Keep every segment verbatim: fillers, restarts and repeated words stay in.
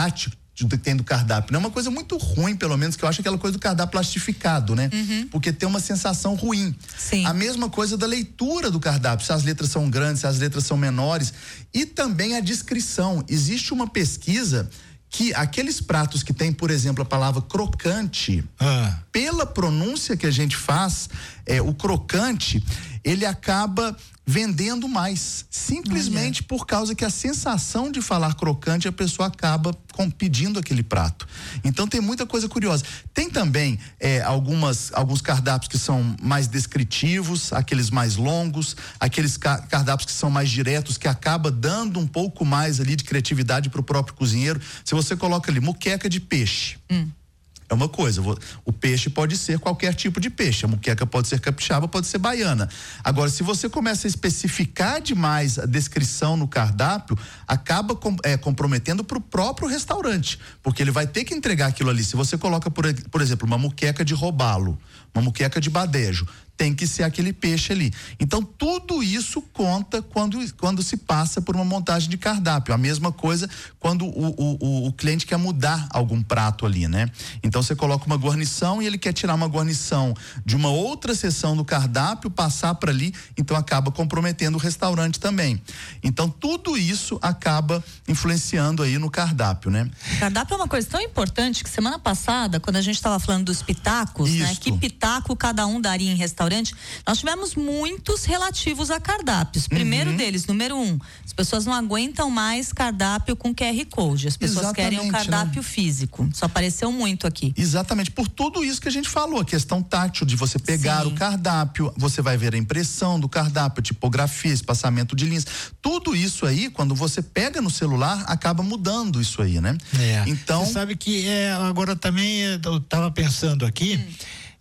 tátil que tem do cardápio, né? Uma coisa muito ruim, pelo menos, que eu acho aquela coisa do cardápio plastificado, né? Uhum. Porque tem uma sensação ruim. Sim. A mesma coisa da leitura do cardápio, se as letras são grandes, se as letras são menores, e também a descrição. Existe uma pesquisa que aqueles pratos que tem, por exemplo, a palavra crocante, ah. pela pronúncia que a gente faz, é, o crocante, ele acaba vendendo mais, simplesmente Olha. por causa que a sensação de falar crocante, a pessoa acaba com, pedindo aquele prato. Então tem muita coisa curiosa. Tem também é, algumas, alguns cardápios que são mais descritivos, aqueles mais longos, aqueles ca- cardápios que são mais diretos, que acaba dando um pouco mais ali de criatividade para o próprio cozinheiro. Se você coloca ali muqueca de peixe, hum. é uma coisa, o peixe pode ser qualquer tipo de peixe, a muqueca pode ser capixaba, pode ser baiana. Agora, se você começa a especificar demais a descrição no cardápio, acaba com, é, comprometendo para o próprio restaurante, porque ele vai ter que entregar aquilo ali. Se você coloca, por, por exemplo, uma muqueca de robalo, uma muqueca de badejo, tem que ser aquele peixe ali. Então, tudo isso conta quando, quando se passa por uma montagem de cardápio. A mesma coisa quando o, o, o, o cliente quer mudar algum prato ali, né? Então, você coloca uma guarnição e ele quer tirar uma guarnição de uma outra seção do cardápio, passar para ali, então acaba comprometendo o restaurante também. Então, tudo isso acaba influenciando aí no cardápio, né? Cardápio é uma coisa tão importante que semana passada, quando a gente estava falando dos pitacos, Isto. né? Que pitaco cada um daria em restaurante, nós tivemos muitos relativos a cardápios. Primeiro uhum. deles, número um, as pessoas não aguentam mais cardápio com Q R Code, as pessoas Exatamente, querem um cardápio né? físico. Isso apareceu muito aqui. Exatamente, por tudo isso que a gente falou, a questão tátil de você pegar Sim. o cardápio, você vai ver a impressão do cardápio, a tipografia, espaçamento de linhas, tudo isso aí, quando você pega no celular, acaba mudando isso aí, né? É. Então, você sabe que é, agora também eu estava pensando aqui, hum.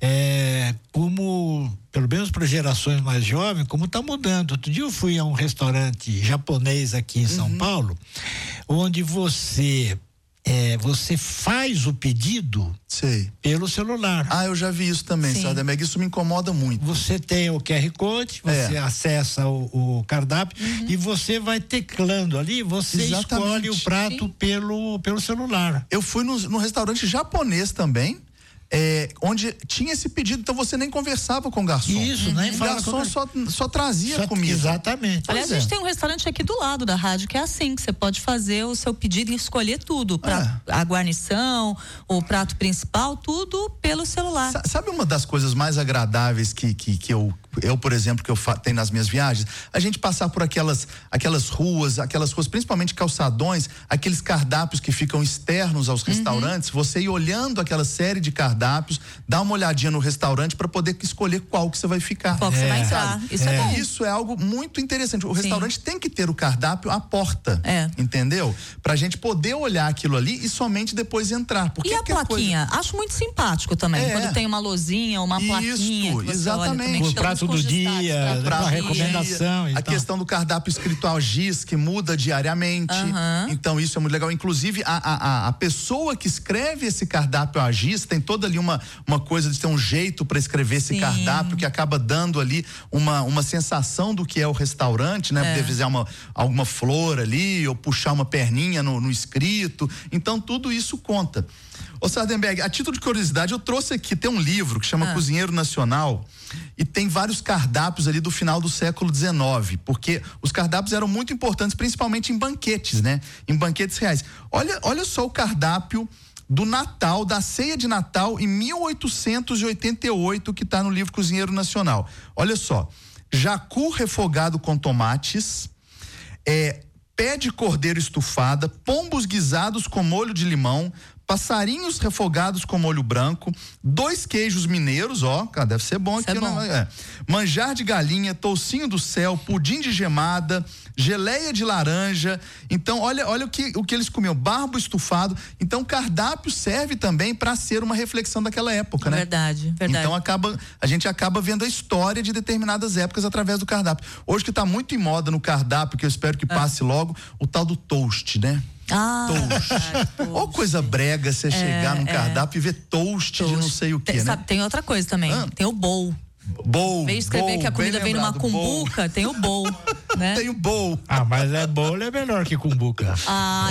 É, como, pelo menos para gerações mais jovens, como está mudando. Outro dia eu fui a um restaurante japonês aqui em São uhum. Paulo, onde você é, você faz o pedido Sei. pelo celular. Ah, eu já vi isso também, Sardemeg, isso me incomoda muito. Você tem o Q R Code, você é. acessa o, o cardápio uhum. e você vai teclando ali, você Exatamente. escolhe o prato pelo, pelo celular. Eu fui no, no restaurante japonês também, É, onde tinha esse pedido, então você nem conversava com o garçom. Isso, uhum. nem O fala garçom só, só trazia só, comida. Exatamente. Aliás, é. a gente tem um restaurante aqui do lado da rádio que é assim, que você pode fazer o seu pedido e escolher tudo, pra, é. a guarnição, o prato principal, tudo pelo celular. S- sabe uma das coisas mais agradáveis que, que, que eu, eu, por exemplo, que eu fa- tenho nas minhas viagens? A gente passar por aquelas, aquelas ruas, aquelas ruas, principalmente calçadões, aqueles cardápios que ficam externos aos restaurantes, uhum. você ir olhando aquela série de cardápios, dá uma olhadinha no restaurante para poder escolher qual que você vai ficar. Qual que é. você vai entrar. Isso é. é bom. Isso é algo muito interessante. O Sim. restaurante tem que ter o cardápio à porta, é. entendeu? Pra gente poder olhar aquilo ali e somente depois entrar. Porque e a plaquinha? Coisa... Acho muito simpático também, é. quando tem uma lozinha, uma Isso, plaquinha. Que você exatamente. Olha, o prato do dia, a recomendação. A questão do cardápio escrito ao giz, que muda diariamente. Uhum. Então isso é muito legal. Inclusive a, a, a pessoa que escreve esse cardápio a giz tem toda ali uma, uma coisa de ter um jeito para escrever esse Sim. cardápio que acaba dando ali uma, uma sensação do que é o restaurante, né? É. Poder fazer uma, alguma flor ali ou puxar uma perninha no, no escrito. Então tudo isso conta. Ô Sardemberg, a título de curiosidade, eu trouxe aqui, tem um livro que chama ah. Cozinheiro Nacional e tem vários cardápios ali do final do século dezenove, porque os cardápios eram muito importantes, principalmente em banquetes, né? Em banquetes reais. Olha, olha só o cardápio do Natal, da ceia de Natal em mil oitocentos e oitenta e oito, que está no livro Cozinheiro Nacional. Olha só, jacu refogado com tomates, é, pé de cordeiro estufada, pombos guisados com molho de limão, passarinhos refogados com molho branco, dois queijos mineiros, ó, cara, deve ser bom Isso aqui, é bom. Né? É. Manjar de galinha, toucinho do céu, pudim de gemada, geleia de laranja. Então, olha, olha o que, o que eles comiam, barbo estufado. Então, o cardápio serve também para ser uma reflexão daquela época, né? Verdade, verdade. Então, acaba, a gente acaba vendo a história de determinadas épocas através do cardápio. Hoje que está muito em moda no cardápio, que eu espero que passe ah. logo, o tal do toast, né? Ah, toast. Ó, coisa brega você é, chegar num cardápio é. e ver toast, toast de não sei o que, tem, né? Sabe, tem outra coisa também, ah. tem o bowl. Bowl. Em vez de escrever bowl, que a comida vem numa cumbuca, bowl. Tem o bowl, né? Tem o bowl. Ah, mas é bowl é melhor que cumbuca. Ah,